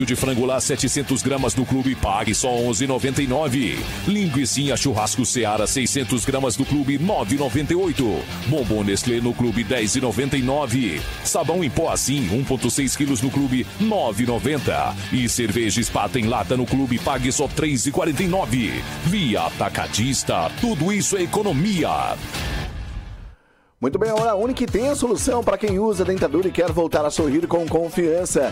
de frango lá 700 gramas no clube, pague só 11,99. Linguicinha churrasco Seara 600 gramas no clube, 9,98. Bombom Nestlé no clube, 10,99. Sabão em pó assim, 1,6 quilos no clube, 9,90. E cerveja Spaten em lata no clube, pague só 3,49. Via Atacadista, tudo isso é economia. Muito bem, a Hora Única tem a solução para quem usa dentadura e quer voltar a sorrir com confiança.